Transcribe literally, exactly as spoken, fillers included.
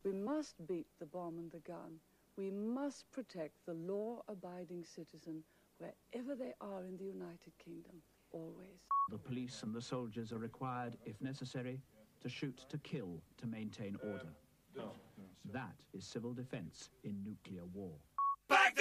We must beat the bomb and the gun. We must protect the law-abiding citizen wherever they are in the United Kingdom, always. The police and the soldiers are required, if necessary, to shoot to kill to maintain order. That is civil defence in nuclear war. Back